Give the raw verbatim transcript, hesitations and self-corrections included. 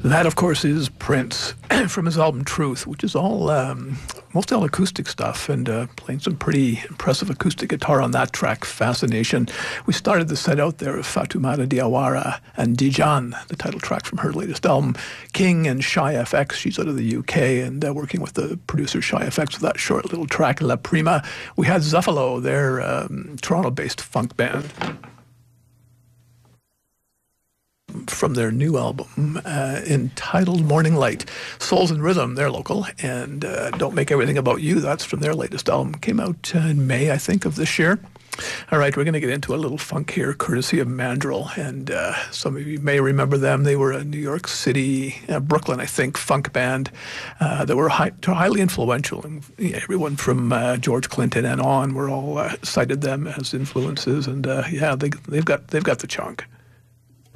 That, of course, is Prince from his album Truth, which is all um, mostly all acoustic stuff, and uh, playing some pretty impressive acoustic guitar on that track, Fascination. We started the set out there with Fatoumata Diawara and Dijan, the title track from her latest album, King and Shy F X. She's out of the U K and uh, working with the producer Shy F X with that short little track, La Prima. We had Zuffalo, their um, Toronto-based funk band, from their new album uh, entitled Morning Light. Souls and Rhythm, they're local, and uh, Don't Make Everything About You, that's from their latest album. Came out uh, in May, I think, of this year. All right, we're going to get into a little funk here, courtesy of Mandrill, and uh, some of you may remember them. They were a New York City, uh, Brooklyn, I think, funk band uh, that were high, highly influential. And yeah, everyone from uh, George Clinton and on were all uh, cited them as influences, and uh, yeah, they, they've got they've got the chunk.